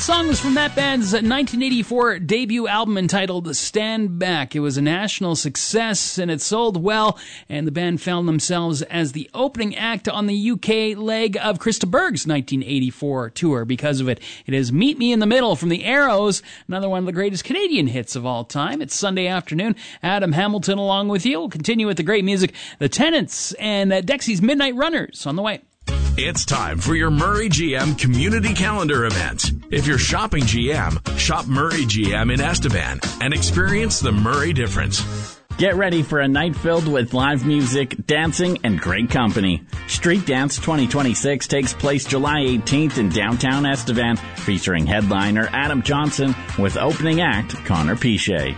song was from that band's 1984 debut album entitled Stand Back. It was a national success and it sold well, and the band found themselves as the opening act on the UK leg of Krista Berg's 1984 tour. Because of it, it is Meet Me in the Middle from the Arrows, another one of the greatest Canadian hits of all time. It's Sunday afternoon. Adam Hamilton along with you. We'll continue with the great music, The Tenants and Dexy's Midnight Runners on the way. It's time for your Murray GM community calendar event. If you're shopping GM, shop Murray GM in Estevan and experience the Murray difference. Get ready for a night filled with live music, dancing, and great company. Street Dance 2026 takes place July 18th in downtown Estevan, featuring headliner Adam Johnson with opening act Connor Piche.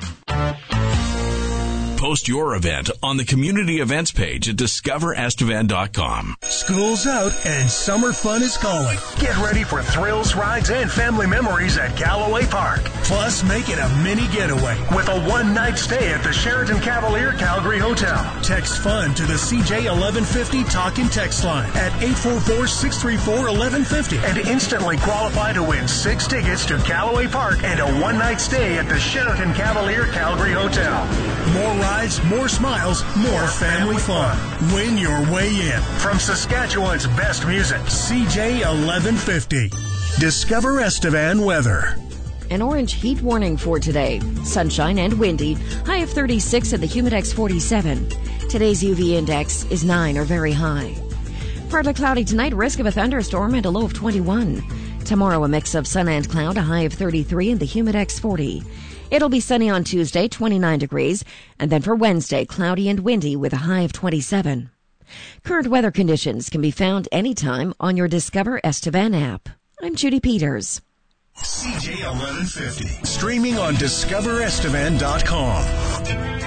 Post your event on the community events page at discoverestevan.com. School's out and summer fun is calling. Get ready for thrills, rides, and family memories at Callaway Park. Plus, make it a mini getaway with a one-night stay at the Sheraton Cavalier Calgary Hotel. Text FUN to the CJ 1150 talk and text line at 844-634-1150 and instantly qualify to win 6 tickets to Callaway Park and a one-night stay at the Sheraton Cavalier Calgary Hotel. More rides, more smiles, more family fun. Win your way in. From Saskatchewan's best music, CJ 1150. Discover Estevan weather. An orange heat warning for today. Sunshine and windy. High of 36 and the Humidex 47. Today's UV index is 9 or very high. Partly cloudy tonight, risk of a thunderstorm and a low of 21. Tomorrow a mix of sun and cloud, a high of 33 and the Humidex 40. It'll be sunny on Tuesday, 29 degrees, and then for Wednesday, cloudy and windy with a high of 27. Current weather conditions can be found anytime on your Discover Estevan app. I'm Judy Peters. CJ 1150. Streaming on discoverestevan.com.